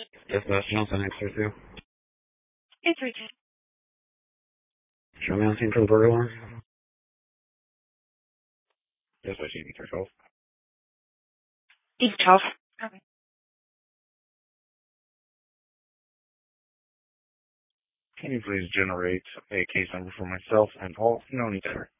Yes, Johnson, X-32. It's Richard. Show me on scene for the burger alarm. Yes, I see D12. D12. Okay. Can you please generate a case number for myself and all known each other?